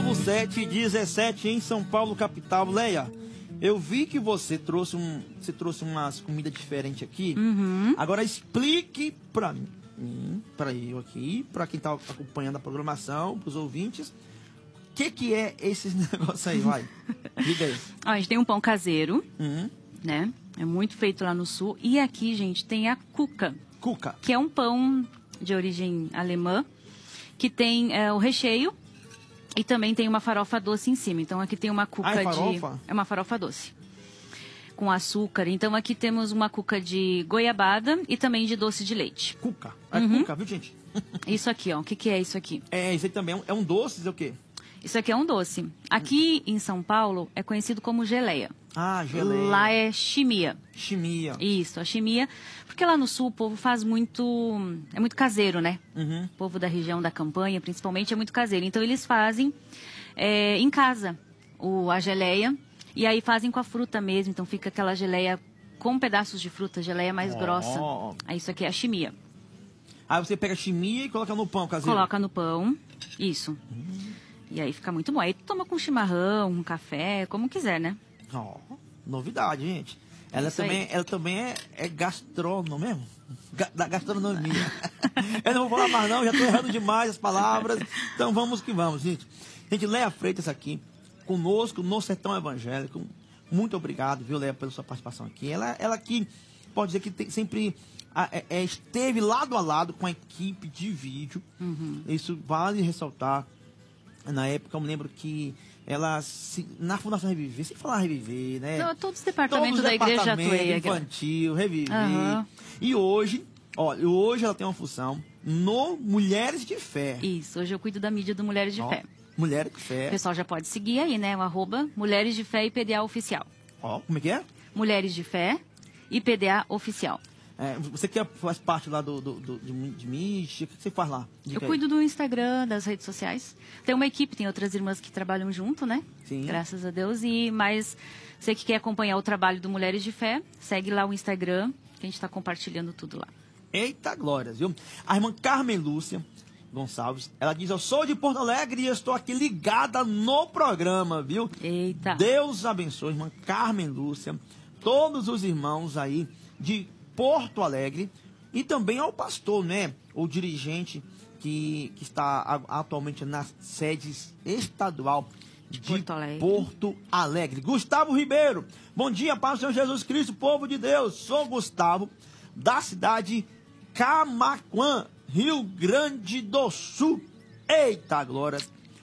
99717 em São Paulo, capital. Leia, eu vi que você trouxe umas comidas diferentes aqui. Agora explique pra mim, pra eu aqui, pra quem tá acompanhando a programação, pros ouvintes, o que é esses negócios aí, vai? Diga aí. Ó, a gente tem um pão caseiro, né? É muito feito lá no sul. E aqui, gente, tem a cuca. Cuca. Que é um pão de origem alemã, que tem o recheio e também tem uma farofa doce em cima. Então aqui tem uma cuca é uma farofa doce com açúcar. Então aqui temos uma cuca de goiabada e também de doce de leite. Cuca. É cuca, viu, gente? Isso aqui, ó. O que é isso aqui? Isso aí também é um doce, é o quê? Isso aqui é um doce. Aqui em São Paulo é conhecido como geleia. Ah, geleia. Lá é chimia. Chimia. Isso, a chimia. Porque lá no sul o povo faz muito... É muito caseiro, né? O povo da região da campanha, principalmente, é muito caseiro. Então eles fazem em casa a geleia. E aí fazem com a fruta mesmo. Então fica aquela geleia com pedaços de fruta, geleia mais grossa. Aí isso aqui é a chimia. Aí você pega a chimia e coloca no pão caseiro? Coloca no pão, isso. E aí fica muito bom. Aí tu toma com chimarrão, um café, como quiser, né? Novidade, gente. Ela também é gastrônoma mesmo? Da gastronomia. Eu não vou falar mais não, já estou errando demais as palavras. Então vamos que vamos, gente. Gente, Leia Freitas aqui, conosco no Sertão Evangélico. Muito obrigado, viu, Leia, pela sua participação aqui. Ela aqui, pode dizer que sempre esteve lado a lado com a equipe de vídeo. Isso vale ressaltar. Na época, eu me lembro que ela, na Fundação Reviver, sem falar Reviver, né? Não, todos os departamentos da igreja atuei. Infantil, Reviver. E hoje ela tem uma função no Mulheres de Fé. Isso, hoje eu cuido da mídia do Mulheres de Fé. Mulheres de Fé. O pessoal já pode seguir aí, né? O @Mulheres de Fé e PDA Oficial. Como é que é? Mulheres de Fé e PDA Oficial. Você que faz parte lá de mídia, o que você faz lá? Eu cuido do Instagram, das redes sociais. Tem uma equipe, tem outras irmãs que trabalham junto, né? Sim. Graças a Deus. Mas você que quer acompanhar o trabalho do Mulheres de Fé, segue lá o Instagram, que a gente está compartilhando tudo lá. Eita glórias, viu? A irmã Carmen Lúcia Gonçalves, ela diz, eu sou de Porto Alegre e estou aqui ligada no programa, viu? Eita. Deus abençoe, irmã Carmen Lúcia, todos os irmãos aí de Porto Alegre e também ao pastor, né? O dirigente que está atualmente na sede estadual de Porto Alegre. Gustavo Ribeiro. Bom dia, paz do Senhor Jesus Cristo, povo de Deus. Sou Gustavo, da cidade Camaquã, Rio Grande do Sul. Eita, glória.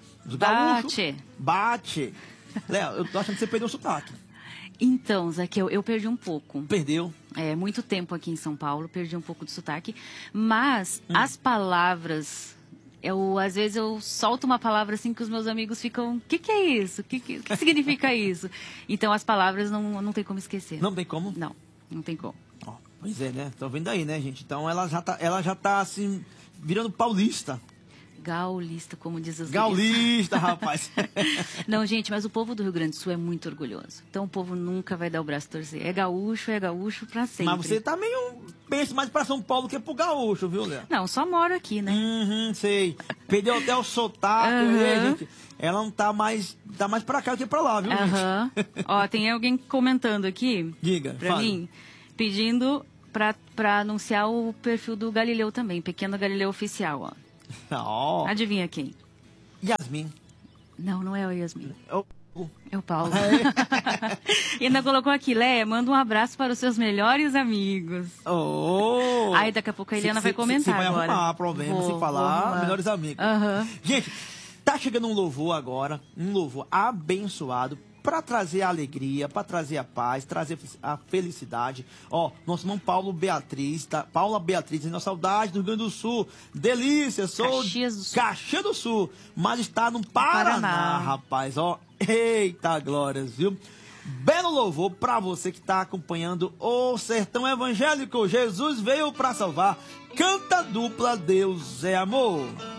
Bate. Léo, eu tô achando que você perdeu o sotaque. Então, Zaqueu, eu perdi um pouco. Perdeu? Muito tempo aqui em São Paulo, perdi um pouco do sotaque. Mas as palavras, às vezes eu solto uma palavra assim que os meus amigos ficam, o que é isso? O que significa isso? Então as palavras não tem como esquecer. Não tem como? Não tem como. Pois é, né? Tô vendo aí, né, gente? Então ela já tá assim, virando paulista. Gaulista, como diz os Gaulista, rapaz. Não, gente, mas o povo do Rio Grande do Sul é muito orgulhoso. Então o povo nunca vai dar o braço a torcer. É gaúcho pra sempre. Mas você tá pensa mais pra São Paulo que pro gaúcho, viu, Léo? Não, só moro aqui, né? Sei. Perdeu até o sotaque, gente. Ela não tá mais pra cá do que pra lá, viu, gente? Ó, tem alguém comentando aqui. Diga, pra mim, pedindo pra anunciar o perfil do Galileu também. Pequeno Galileu Oficial, ó. Adivinha quem? Yasmin. Não é o Yasmin. É o Paulo. E ainda colocou aqui, Léa, manda um abraço para os seus melhores amigos. Aí daqui a pouco a Eliana vai comentar agora. Você vai arrumar problema se falar melhores amigos. Gente, tá chegando um louvor agora, um louvor abençoado, para trazer a alegria, para trazer a paz, trazer a felicidade. Nosso irmão Paula Beatriz, na saudade do Rio Grande do Sul. Delícia, sou Caxias do Sul, mas está no Paraná, rapaz. Eita glórias, viu? Belo louvor para você que está acompanhando o Sertão Evangélico. Jesus veio para salvar. Canta dupla, Deus é amor.